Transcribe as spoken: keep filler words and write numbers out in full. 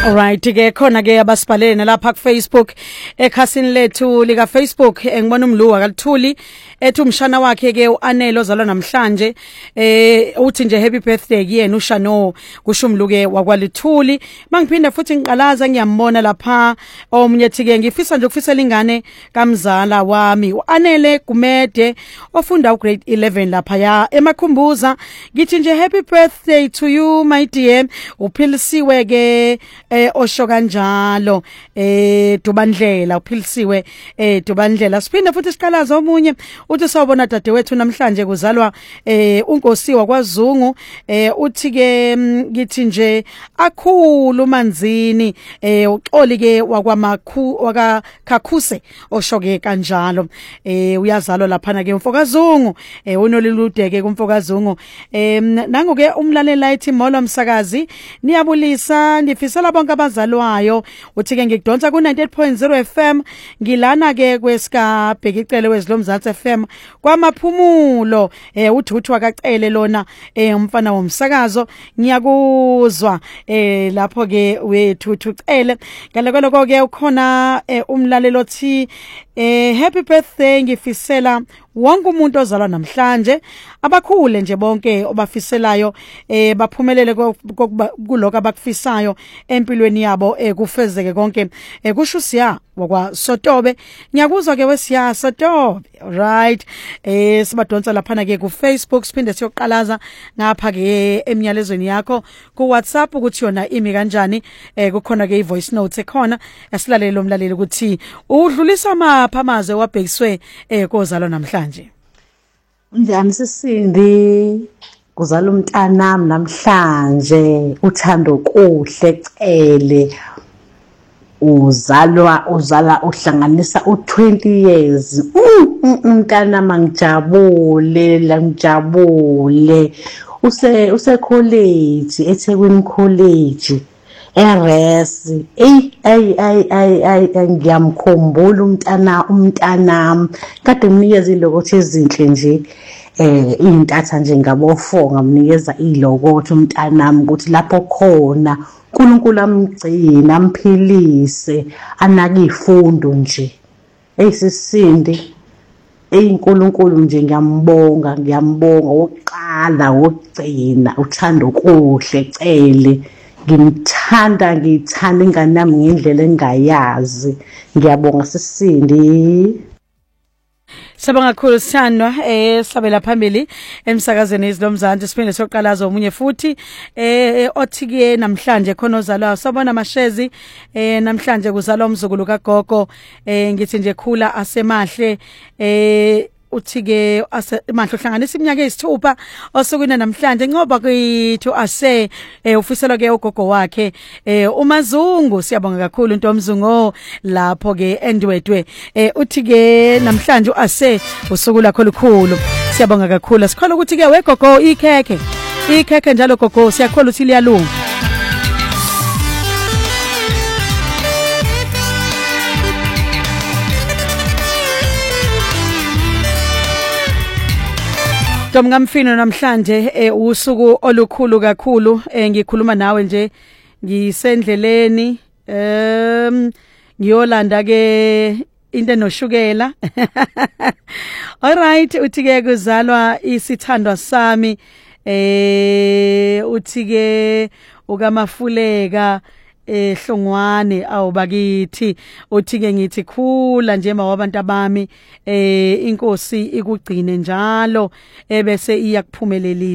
Alright ke khona ke abasibhalene lapha ku Facebook ekhasini lethu lika Facebook engibona umluwa kaLithuli ethi umshana wakhe ke uAnelo ozalwa namhlanje eh uthi nje happy birthday kuyena uShano kusho umluke wakwaLithuli mangiphinda futhi ngiqalaza ngiyambona lapha omunye thi ke ngifisa nje ukufisela ingane kamzala wami uAnele Gumede ofunda ugrade eleven lapha ya emakhumbuza ngithi nje happy birthday to you my dear uphilisiwe ke eh osho kanjalo eh Dubandlela uphilisiwe eh Dubandlela siphinda futhi siqalaza omunye uthi sawubona dadewethu namhlanje kuzalwa eh uNkosiwa kwaZungu eh uthi ke ngithi nje akhulu manzini eh uxoli ke wakwamakhu wakakhakhuse osho ke kanjalo eh uyazalwa lapha na ke umfokazungu eh unolilude ke kumfokazungu eh nangu ke umlalela ethi molo msakazi niyabulisa ndifisela bonke abazalwayo uthi ke ngikudonsa ku ninety-eight point zero F M ngilana ke kwesika bhekicele wezilomzansi F M kwamaphumulo eh uthi uthi wakacele lona eh umfana womsakazo ngiyakuzwa eh lapho ke wethu ucele ngalekho ke ukhona umlalelo othi eh happy birthday ngifisela wonke umuntu ozalwa namhlanje abakhule nje bonke obafiselayo eh baphumelele kuloko abakufisayo empilweni yabo eh kufezeke konke eh kusho siya wakwa Sotobe ngiyakuzwa ke wesiya Sotobe right eh sibadonsa lapha ke ku Facebook siphinde siyoqalaza ngapha ke emiyalezweni yakho ku WhatsApp ukuthi yona imi kanjani eh kukhona ke ivoice note ekhona esilalelo umlaleli ukuthi udlulisa mapha amaze wabhekiswe eh kozalwa namhlanje Njani sisindi kuzala umntanami namhlanje uthando kuhle cele uzalwa uzala uhlanganisa u twenty years umntana mangijabule la ngijabule use use college eThekwini college eRes ey ay ay ay ay ngiyamkhumbula umntana umntanami kade nginikeza ilokothi ezinhle nje eh intatha nje ngabo four ngamnikeza ilokothi umntanami ukuthi lapho khona uNkulunkulu amgcina amphilise anaka ifundo nje eyisisindi eyinkulunkulu nje ngiyambonga ngiyambonga wokuqala wokugcina uthando kuhle cele ngimthanda ngithanda ingane nami ngendlela engayazi ngiyabonga sisindi Sabanga kakhulu sithandwa eh sabela phambili emsakazweni izilomzansi siphinde soqalaza omunye futhi eh othi ke namhlanje khona ozalwa sabona mashezi eh namhlanje kuzalwa umzukulu kaGogo eh ngithi nje khula asemahle eh uthi ke asemahlo hlanganisa iminyaka eyisithupha osukwini namhlanje ngoba kwethu ase ufisela ke ugogo wakhe uMazungu siyabonga kakhulu uNtomzungu lapho ke endwedwe uthi ke namhlanje ase usuku lakho likhulu siyabonga kakhulu sikhola ukuthi ke wegogo ikhekhe ikhekhe njalo gogo siyakhola ukuthi liyalunga Domngamfino namhlanje eh usuku olukhulu kakhulu eh ngikhuluma nawe nje ngisendleleni em ngiyolanda ke into enoshukela Alright uthi ke kuzalwa isithandwa sami eh uthi ke ukaMafuleka eh Hlongwane awubakithi uthi ke ngithi khula nje mawabantu abami eh inkosi ikugcine njalo ebese iyakuphumelelisa